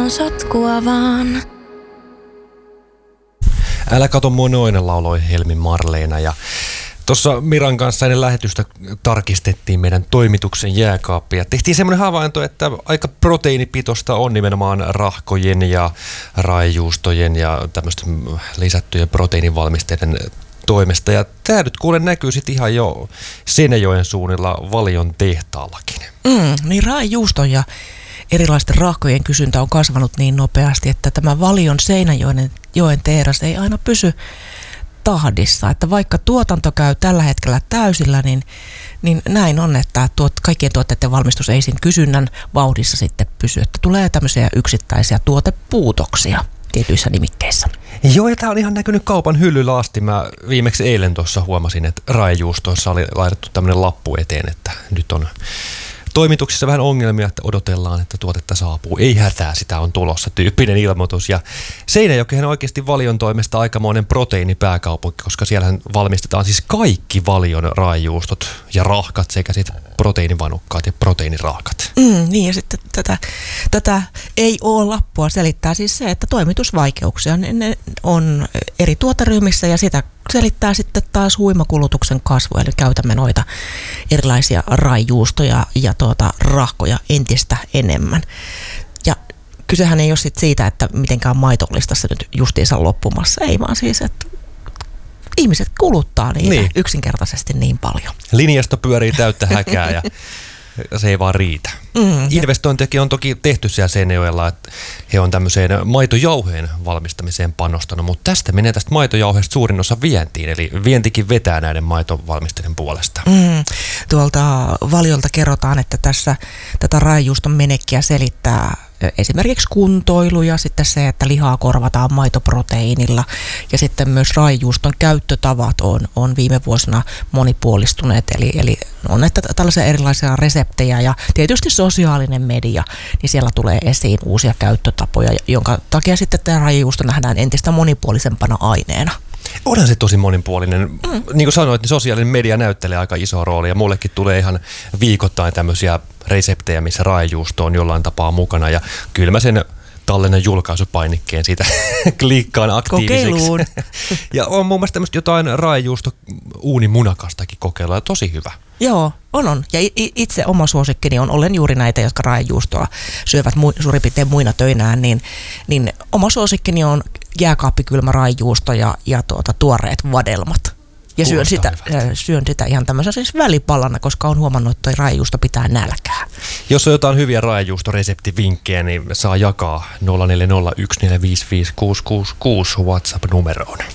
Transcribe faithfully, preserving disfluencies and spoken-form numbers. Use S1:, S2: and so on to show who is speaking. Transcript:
S1: on sotkua vaan.
S2: Älä kato mua noin, lauloi Helmi Marleena. Ja tuossa Miran kanssa ennen lähetystä tarkistettiin meidän toimituksen jääkaappia. Tehtiin semmoinen havainto, että aika proteiinipitoista on nimenomaan rahkojen ja raajuustojen ja tämmöisten lisättyjen proteiinivalmisteiden toimesta. Ja tämä nyt kuule näkyy sitten ihan jo Seinäjoen suunnilla Valion tehtaallakin.
S3: Mm, niin raajuuston ja erilaisten rahkojen kysyntä on kasvanut niin nopeasti, että tämä Valion Seinäjoen joen tehdas ei aina pysy tahdissa. Että vaikka tuotanto käy tällä hetkellä täysillä, niin, niin näin on, että tuot, kaikkien tuotteiden valmistus ei siinä kysynnän vauhdissa sitten pysy. Että tulee tämmöisiä yksittäisiä tuotepuutoksia tietyissä nimikkeissä.
S2: Joo, ja tämä on ihan näkynyt kaupan hyllyllä asti. Mä viimeksi eilen tuossa huomasin, että raajuustoissa oli laitettu tämmöinen lappu eteen, että nyt on toimituksissa vähän ongelmia, että odotellaan, että tuotetta saapuu. Ei hätää, sitä on tulossa, tyyppinen ilmoitus. Ja Seinäjokihan on oikeasti Valion toimesta aikamoinen proteiinipääkaupunki, koska siellähän valmistetaan siis kaikki Valion raajuustot ja rahkat sekä sitten proteiinivanukkaat ja proteiinirahkat.
S3: Mm, niin, ja sitten tätä, tätä ei ole lappua selittää siis se, että toimitusvaikeuksia ne, ne on eri tuoteryhmissä ja sitä selittää sitten taas huimakulutuksen kasvu, eli käytämme noita erilaisia raajuustoja ja tuota, rahkoja entistä enemmän. Ja kysehän ei ole sit siitä, että mitenkään maitollista nyt justiinsa loppumassa, ei vaan siis, että ihmiset kuluttaa niitä niin yksinkertaisesti niin paljon.
S2: Linjasto pyörii täyttä häkää ja se ei vaan riitä. Mm, Investointiakin on toki tehty siellä Seinäjoella, että he on tämmöiseen maitojauheen valmistamiseen panostanut, mutta tästä menee tästä maitojauheesta suurin osa vientiin, eli vientikin vetää näiden maitovalmisteiden puolesta.
S3: Mm, tuolta Valiolta kerrotaan, että tässä tätä raajuuston menekkiä selittää esimerkiksi kuntoilu ja sitten se, että lihaa korvataan maitoproteiinilla ja sitten myös raajuuston käyttötavat on, on viime vuosina monipuolistuneet, eli, eli on näitä tällaisia erilaisia reseptejä ja tietysti sosiaalinen media, niin siellä tulee esiin uusia käyttötapoja, jonka takia sitten tämä raajuusto nähdään entistä monipuolisempana aineena.
S2: Onhan se tosi monipuolinen. Mm. Niin kuin sanoit, niin sosiaalinen media näyttelee aika isoa roolia ja mullekin tulee ihan viikoittain tämmöisiä reseptejä, missä raajuusto on jollain tapaa mukana ja kyllä mä sen tallennan julkaisupainikkeen siitä klikkaan aktiiviseksi.
S3: Kokeiluun.
S2: Ja on muun muassa tämmöistä jotain raajuusto uunimunakastakin kokeilua, tosi hyvä.
S3: Joo, on on. Ja itse oma suosikkini on, olen juuri näitä, jotka raajuustoa syövät mu- suurin piirtein muina töinään, niin, niin oma suosikkini on jääkaappikylmä raajuusto ja, ja tuota, tuoreet vadelmat. Ja syön sitä, syön sitä ihan tämmöisen siis välipalana, koska on huomannut, että toi raajuusto pitää nälkää.
S2: Jos on jotain hyviä raajuustoreseptivinkkejä, niin saa jakaa nolla neljä nolla yksi neljä viisi viisi kuusi kuusi kuusi WhatsApp-numeroon.